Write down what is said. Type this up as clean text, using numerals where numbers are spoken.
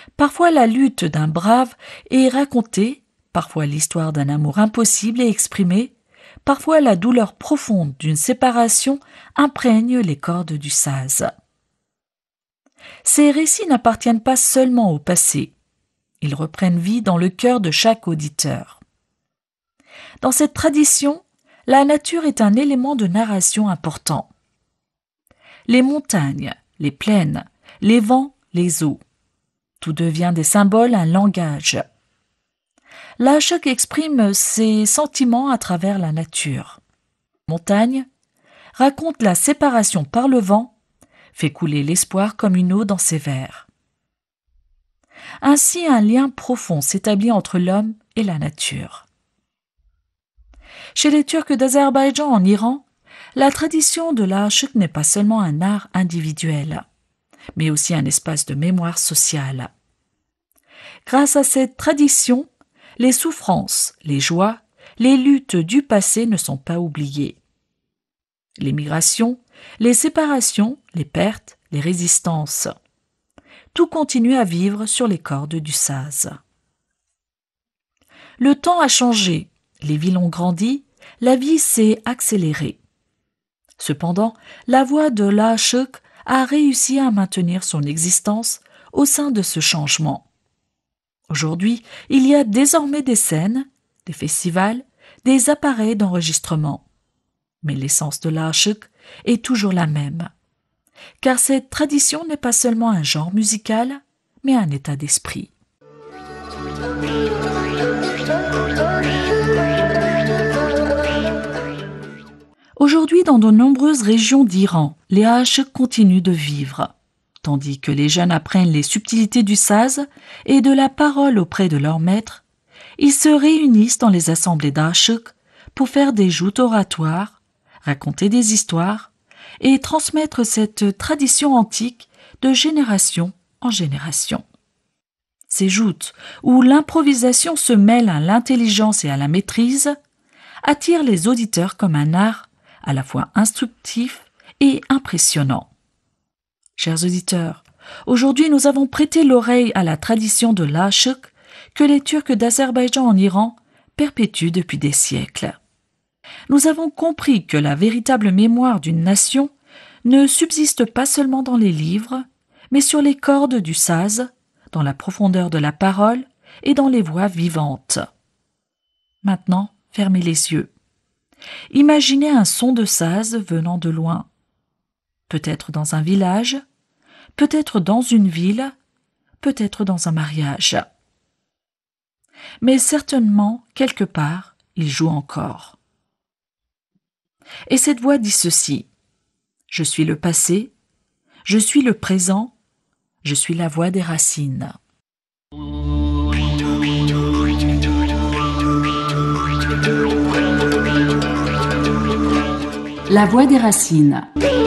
Parfois la lutte d'un brave est racontée, parfois l'histoire d'un amour impossible est exprimée, parfois la douleur profonde d'une séparation imprègne les cordes du saz. Ces récits n'appartiennent pas seulement au passé, ils reprennent vie dans le cœur de chaque auditeur. Dans cette tradition, la nature est un élément de narration important. Les montagnes, les plaines, les vents, les eaux. Tout devient des symboles, un langage. L'Aashok exprime ses sentiments à travers la nature. Montagne raconte la séparation par le vent, fait couler l'espoir comme une eau dans ses vers. Ainsi, un lien profond s'établit entre l'homme et la nature. Chez les Turcs d'Azerbaïdjan en Iran, la tradition de l'Aashok n'est pas seulement un art individuel, mais aussi un espace de mémoire sociale. Grâce à cette tradition, les souffrances, les joies, les luttes du passé ne sont pas oubliées. Les migrations, les séparations, les pertes, les résistances. Tout continue à vivre sur les cordes du saz. Le temps a changé, les villes ont grandi, la vie s'est accélérée. Cependant, la voix de l'Aashok a réussi à maintenir son existence au sein de ce changement. Aujourd'hui, il y a désormais des scènes, des festivals, des appareils d'enregistrement. Mais l'essence de l'Aashok est toujours la même. Car cette tradition n'est pas seulement un genre musical, mais un état d'esprit. Aujourd'hui, dans de nombreuses régions d'Iran, les Aashok continuent de vivre. Tandis que les jeunes apprennent les subtilités du saz et de la parole auprès de leur maître, ils se réunissent dans les assemblées d'Aashok pour faire des joutes oratoires, raconter des histoires et transmettre cette tradition antique de génération en génération. Ces joutes, où l'improvisation se mêle à l'intelligence et à la maîtrise, attirent les auditeurs comme un art à la fois instructif et impressionnant. Chers auditeurs, aujourd'hui nous avons prêté l'oreille à la tradition de l'Aashok que les Turcs d'Azerbaïdjan en Iran perpétuent depuis des siècles. Nous avons compris que la véritable mémoire d'une nation ne subsiste pas seulement dans les livres, mais sur les cordes du saz, dans la profondeur de la parole et dans les voix vivantes. Maintenant, fermez les yeux. Imaginez un son de saz venant de loin. Peut-être dans un village, peut-être dans une ville, peut-être dans un mariage. Mais certainement, quelque part, il joue encore. Et cette voix dit ceci: je suis le passé, je suis le présent, je suis la voix des racines. La voix des racines.